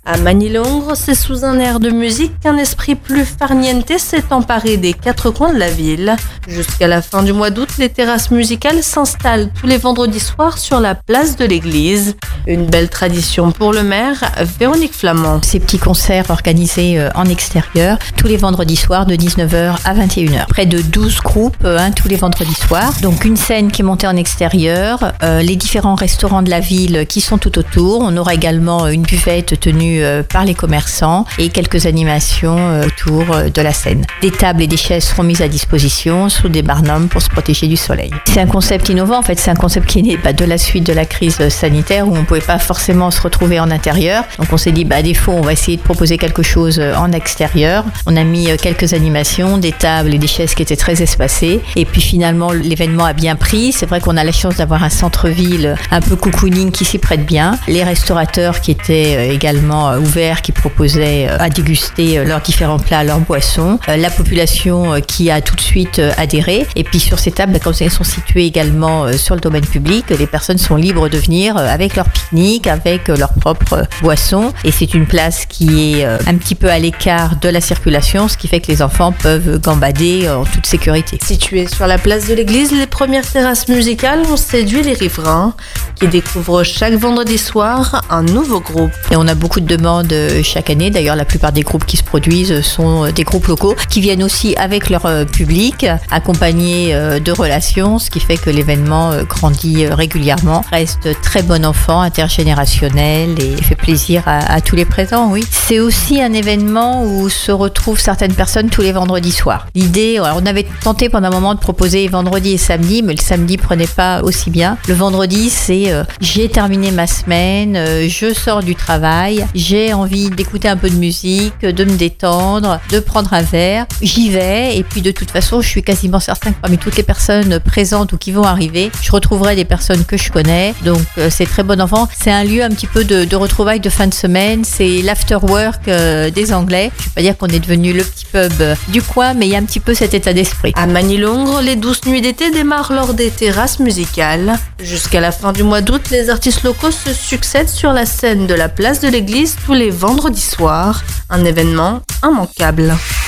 À Manilongre, c'est sous un air de musique qu'un esprit plus farniente s'est emparé des quatre coins de la ville. Jusqu'à la fin du mois d'août, les terrasses musicales s'installent tous les vendredis soirs sur la place de l'église. Une belle tradition pour le maire, Véronique Flamand. Ces petits concerts organisés en extérieur tous les vendredis soirs de 19h à 21h. Près de 12 groupes tous les vendredis soirs. Donc une scène qui est montée en extérieur, les différents restaurants de la ville qui sont tout autour. On aura également une buvette tenue par les commerçants et quelques animations autour de la scène. Des tables et des chaises seront mises à disposition sous des barnums pour se protéger du soleil. C'est un concept innovant, en fait, c'est un concept qui est né de la suite de la crise sanitaire où on ne pouvait pas forcément se retrouver en intérieur. Donc on s'est dit, à défaut, on va essayer de proposer quelque chose en extérieur. On a mis quelques animations, des tables et des chaises qui étaient très espacées. Et puis finalement, l'événement a bien pris. C'est vrai qu'on a la chance d'avoir un centre-ville un peu cocooning qui s'y prête bien. Les restaurateurs qui étaient également ouverts, qui proposaient à déguster leurs différents plats, leurs boissons. La population qui a tout de suite adhéré. Et puis sur ces tables, comme elles sont situées également sur le domaine public, les personnes sont libres de venir avec leur pique-nique, avec leurs propres boissons. Et c'est une place qui est un petit peu à l'écart de la circulation, ce qui fait que les enfants peuvent gambader en toute sécurité. Située sur la place de l'église, les premières terrasses musicales ont séduit les riverains qui découvrent chaque vendredi soir un nouveau groupe. Et on a beaucoup de demandes chaque année. D'ailleurs, la plupart des groupes qui se produisent sont des groupes locaux qui viennent aussi avec leur public, accompagnés de relations, ce qui fait que l'événement grandit régulièrement, reste très bon enfant, intergénérationnel et fait plaisir à tous les présents, oui. C'est aussi un événement où se retrouvent certaines personnes tous les vendredis soirs. L'idée, on avait tenté pendant un moment de proposer vendredi et samedi, mais le samedi prenait pas aussi bien. Le vendredi, c'est j'ai terminé ma semaine, je sors du travail, j'ai envie d'écouter un peu de musique, de me détendre, de prendre un verre, j'y vais et puis de toute façon, je suis quasiment certain que parmi toutes les personnes présentes ou qui vont arriver, je retrouverai des personnes que je connais. Donc c'est très bon enfant. C'est un lieu un petit peu de retrouvailles de fin de semaine. C'est l'afterwork des Anglais. Je ne vais pas dire qu'on est devenu le petit pub du coin, mais il y a un petit peu cet état d'esprit. À Manilongre, les douces nuits d'été démarrent lors des terrasses musicales. Jusqu'à la fin du mois d'août, les artistes locaux se succèdent sur la scène de la place de l'église tous les vendredis soirs. Un événement immanquable.